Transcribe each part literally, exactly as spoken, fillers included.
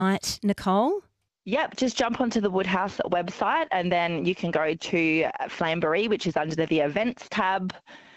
Right, Nicole? Yep, just jump onto the Woodhouse website and then you can go to Flamberie, which is under the events tab.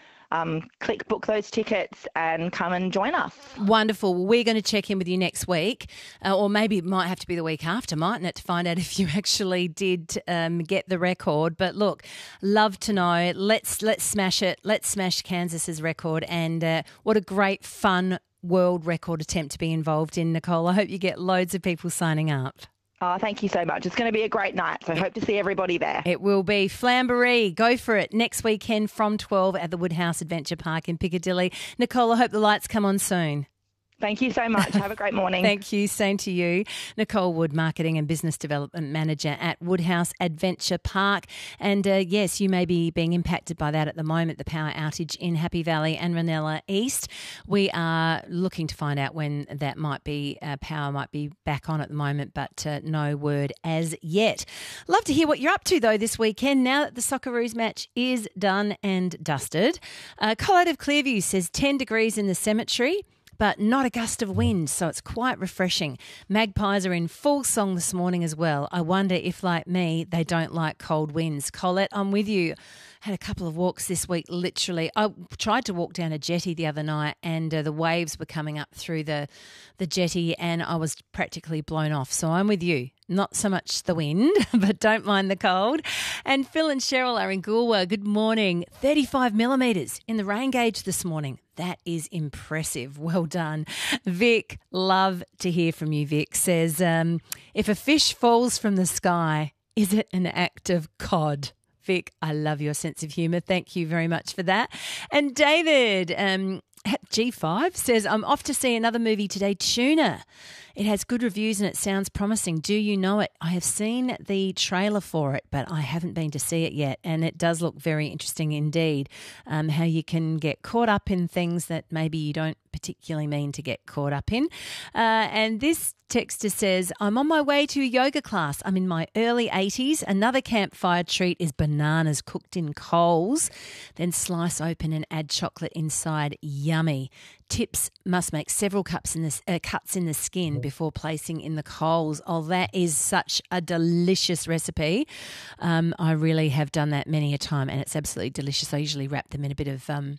Um, click book those tickets and come and join us. Wonderful. Well, we're going to check in with you next week, uh, or maybe it might have to be the week after, mightn't it, to find out if you actually did um, get the record. But look, love to know. Let's let's smash it. Let's smash Kansas's record. And uh, what a great, fun world record attempt to be involved in, Nicole. I hope you get loads of people signing up. Oh, thank you so much. It's going to be a great night, so hope to see everybody there. It will be. Flamberie, go for it. Next weekend from twelve at the Woodhouse Adventure Park in Piccadilly. Nicole, I hope the lights come on soon. Thank you so much. Have a great morning. Thank you. Same to you. Nicole Wood, Marketing and Business Development Manager at Woodhouse Adventure Park. And uh, yes, you may be being impacted by that at the moment, the power outage in Happy Valley and Ranella East. We are looking to find out when that might be, uh, power might be back on at the moment, but uh, no word as yet. Love to hear what you're up to, though, this weekend, now that the Socceroos match is done and dusted. Uh, Collide of Clearview says ten degrees in the cemetery, but not a gust of wind, so it's quite refreshing. Magpies are in full song this morning as well. I wonder if, like me, they don't like cold winds. Colette, I'm with you. Had a couple of walks this week, literally. I tried to walk down a jetty the other night and uh, the waves were coming up through the, the jetty and I was practically blown off. So I'm with you. Not so much the wind, but don't mind the cold. And Phil and Cheryl are in Goolwa. Good morning. thirty-five millimetres in the rain gauge this morning. That is impressive. Well done. Vic, love to hear from you, Vic, says, um, if a fish falls from the sky, is it an act of cod? Vic, I love your sense of humour. Thank you very much for that. And David, um, at G five says, I'm off to see another movie today, Tuna. It has good reviews and it sounds promising. Do you know it? I have seen the trailer for it, but I haven't been to see it yet. And it does look very interesting indeed, um, how you can get caught up in things that maybe you don't particularly mean to get caught up in. Uh, and this texter says, I'm on my way to a yoga class. I'm in my early eighties. Another campfire treat is bananas cooked in coals, then slice open and add chocolate inside. Yummy. Tips must make several cups in the, uh, cuts in the skin before placing in the coals. Oh, that is such a delicious recipe. Um, I really have done that many a time and it's absolutely delicious. I usually wrap them in a bit of um,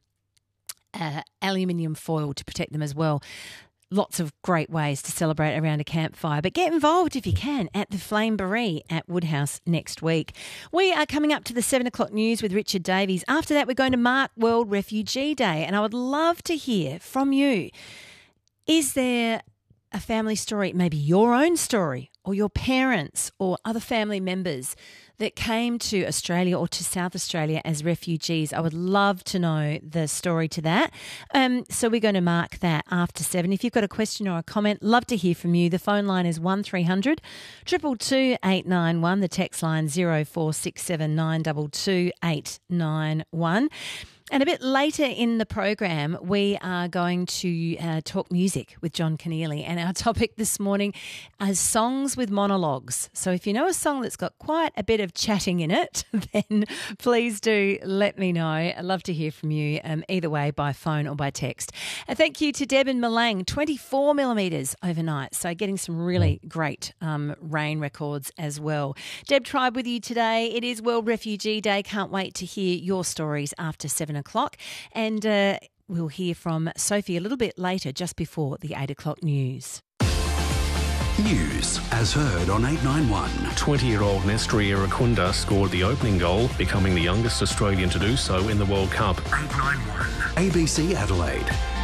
uh, aluminium foil to protect them as well. Lots of great ways to celebrate around a campfire. But get involved if you can at the Flamberie at Woodhouse next week. We are coming up to the seven o'clock news with Richard Davies. After that, we're going to mark World Refugee Day. And I would love to hear from you. Is there a family story, maybe your own story or your parents or other family members that came to Australia or to South Australia as refugees? I would love to know the story to that. Um, so we're going to mark that after seven. If you've got a question or a comment, love to hear from you. The phone line is one three hundred, two two two, eight nine one. The text line zero four six seven nine two two eight nine one. And a bit later in the program, we are going to uh, talk music with John Keneally. And our topic this morning is songs with monologues. So if you know a song that's got quite a bit of chatting in it, then please do let me know. I'd love to hear from you, um, either way, by phone or by text. And thank you to Deb in Malang, twenty-four millimetres overnight. So getting some really great um, rain records as well. Deb Tribe with you today. It is World Refugee Day. Can't wait to hear your stories after seven o'clock. And uh, we'll hear from Sophie a little bit later, just before the eight o'clock news. News as heard on eight nine one. twenty-year-old Nestri Irakunda scored the opening goal, becoming the youngest Australian to do so in the World Cup. eight nine one. A B C Adelaide.